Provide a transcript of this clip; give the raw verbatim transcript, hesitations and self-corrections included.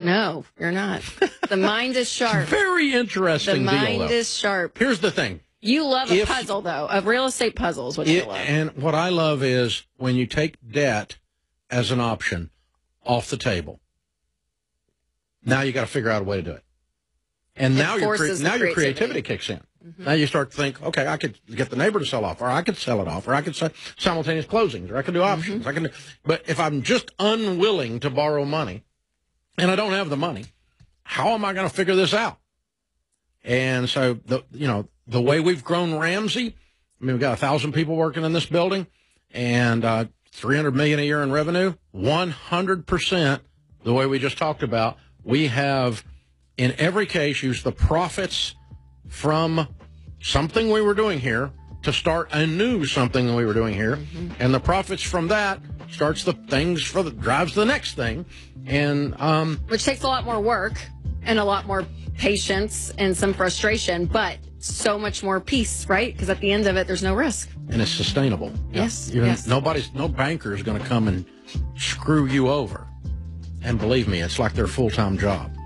No, you're not. The mind is sharp. Very interesting The deal, mind though. is sharp. Here's the thing. You love a If- puzzle, though. A real estate puzzle is what you It, love. and what I love is when you take debt as an option off the table. Now you got to figure out a way to do it. And It now your cre- forces the now your creativity. creativity kicks in. Mm-hmm. Now you start to think, okay, I could get the neighbor to sell off, or I could sell it off, or I could sell simultaneous closings, or I could do options. Mm-hmm. I can do, but if I'm just unwilling to borrow money, and I don't have the money, how am I going to figure this out? And so, the you know, the way we've grown Ramsey, I mean, we've got a thousand people working in this building, and uh, three hundred million dollars a year in revenue. one hundred percent, the way we just talked about, we have, in every case, used the profits from something we were doing here to start a new something we were doing here, mm-hmm. and the profits from that starts the things for the drives the next thing, and um, which takes a lot more work and a lot more patience and some frustration, but so much more peace, right? Because at the end of it, there's no risk, and it's sustainable. Yes, Even yes. Nobody's, no banker is going to come and screw you over, and believe me, it's like their full-time job.